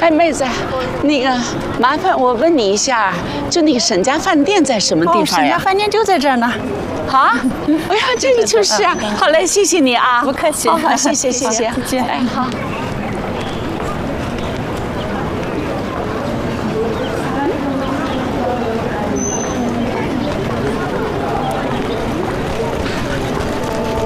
哎，妹子，那个麻烦我问你一下，就那个沈家饭店在什么地方呀？ 沈家饭店就在这儿呢。 啊？哎呀，这个就是啊。好嘞，谢谢你啊。 不客气。 好，谢谢。 再见。 哎，好。